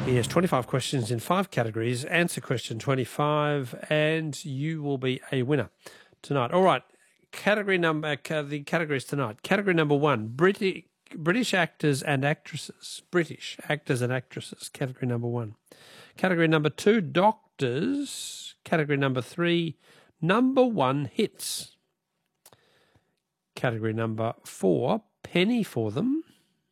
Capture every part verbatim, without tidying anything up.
Yes, twenty-five questions in five categories. Answer question twenty-five and you will be a winner tonight. All right, category number, uh, the categories tonight. Category number one, British, British actors and actresses. British actors and actresses, category number one. Category number two, doctors. Category number three, number one hits. Category number four, penny for them.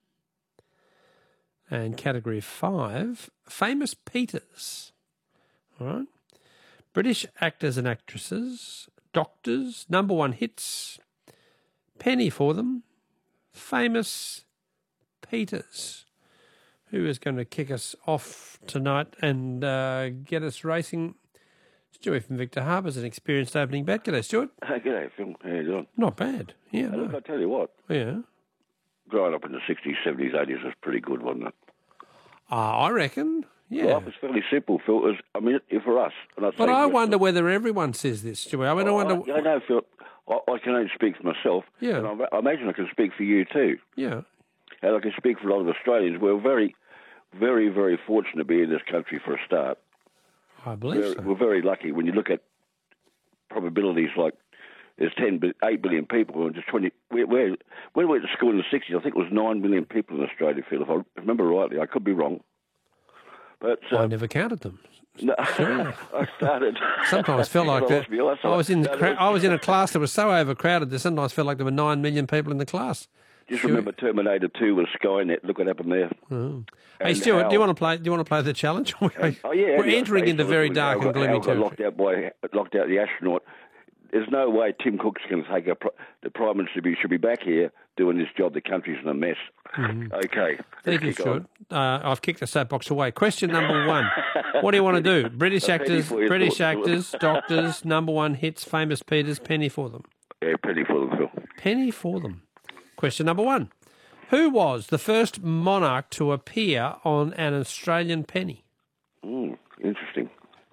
And category five, famous Peters. All right. British actors and actresses, doctors, number one hits, penny for them, famous Peters. Who is going to kick us off tonight and uh, get us racing? Stuart from Victor Harbour is an experienced opening bat. G'day, Stuart. Hey, g'day, Phil. How you doing? Not bad. Yeah. Hey, No. look, I tell you what. Yeah. Growing up in the sixties, seventies, eighties was pretty good, wasn't it? Uh, I reckon. Yeah. Life was fairly simple, Phil. It was, I mean, for us. And I But say I for- wonder whether everyone says this, Stuart. I mean, I Oh, wonder. I, I know, Phil. I, I can only speak for myself. Yeah. And I, I imagine I can speak for you too. Yeah. And I can speak for a lot of Australians. We're very, very, very fortunate to be in this country for a start. I believe We're, so. we're very lucky when you look at probabilities like there's ten, eight billion people and just twenty. We're, we're, when we went to school in the sixties, I think it was nine million people in Australia, Phil, if I remember rightly. I could be wrong. But uh, I never counted them. no, I started. Sometimes felt like that. I lost I was in No, cra- I was in a class that was so overcrowded that sometimes felt like there were nine million people in the class. Just Stuart. remember Terminator two with Skynet. Look what happened there. Oh. Hey, And Stuart, how- do you want to play? Do you want to play the challenge? Oh yeah, We're yeah, entering into very absolutely. dark How and got- gloomy how got territory. locked out by locked out the astronaut. There's no way Tim Cook's going to take a, pro- the Prime Minister should be, should be back here doing this job. The country's in a mess. Mm-hmm. Okay. Thank let's you, kick on. Stuart. Uh, I've kicked the soapbox away. Question number one. What do you want to do? British A penny actors, for your British thought. actors, doctors, number one hits, famous Peters, penny for them. Yeah, penny for them, Phil. Penny for them. Question number one. Who was the first monarch to appear on an Australian penny? Mm, interesting.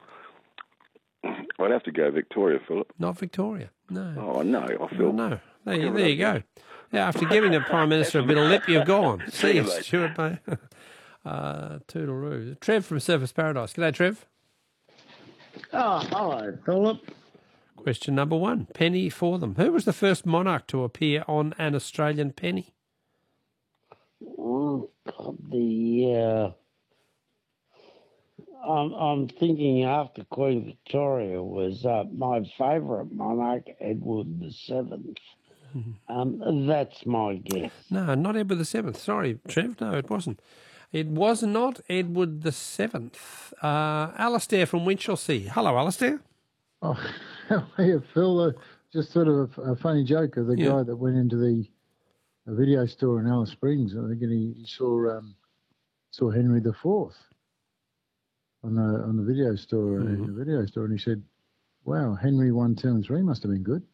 I'd have to go Victoria, Philip. Not Victoria. No. Oh, no, I feel... Oh, no. There, you- there you go. Yeah, after giving the Prime Minister a bit of lip, you've gone. See you, mate. Stuart, mate. Uh, toodaloo. Trev from Surfers Paradise. G'day, Trev. Oh, hello, Philip. Question number one. Penny for them. Who was the first monarch to appear on an Australian penny? Oh, God, the, uh, I'm, I'm thinking after Queen Victoria was uh, my favourite monarch, Edward the Seventh. Um, that's my guess. No, not Edward the Seventh. Sorry, Trev. No, it wasn't. It was not Edward the Seventh. Uh, Alistair from Winchelsea. Hello, Alistair. Oh, how are you, Phil? Uh, just sort of a, a funny joke of the Yeah. guy that went into the a video store in Alice Springs. I think and he, he saw um, saw Henry the Fourth on the on the video store in the video store, and he said, "Wow, Henry one, two, and three must have been good."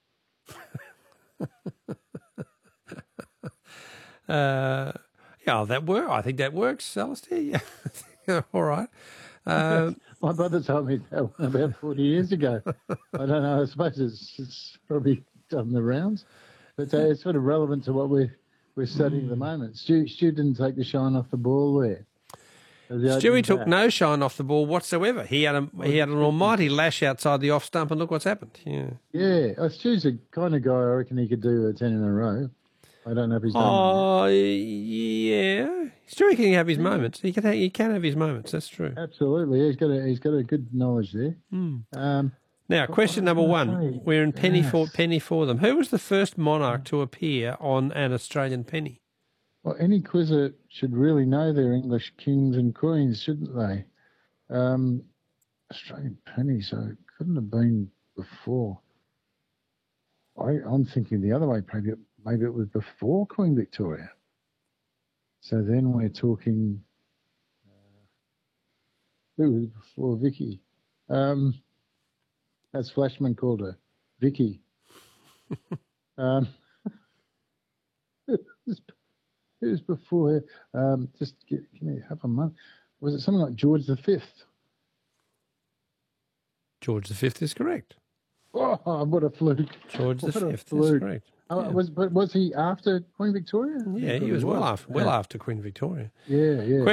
Uh, yeah, that work. I think that works, Alistair. Yeah. All right. Uh, My brother told me that one about forty years ago. I don't know. I suppose it's, it's probably done the rounds, but uh, it's sort of relevant to what we're we're studying at the moment. Stu, Stu didn't take the shine off the ball there. The Stewie opening took bat. no shine off the ball whatsoever. He had a he had an almighty lash outside the off stump, and look what's happened. Yeah. Yeah, uh, Stu's the kind of guy I reckon he could do a ten in a row. I don't know if he's done. Oh, yeah. Stewie can have his moments. He can have, he can have his moments. That's true. it. Absolutely, he's got a he's got a good knowledge there. Um, Now, question number was I one. gonna say? We're in penny for Yes. penny for them. Who was the first monarch to appear on an Australian penny? well, any quizzer should really know their English kings and queens, shouldn't they? Um, Australian penny, so it couldn't have been before. I, I'm thinking the other way. Maybe it, maybe it was before Queen Victoria. So then we're talking. Uh, who was before Vicky? Um, As Flashman called her, Vicky. um, it, was, it was before her. Um, just give, give me half a month. Was it something like George the Fifth? George the Fifth is correct. Oh, what a fluke! George the What a Fifth is fluke. correct. Oh, Yeah. Was but was he after Queen Victoria? Yeah, he was well after well after Queen Victoria. Yeah, yeah.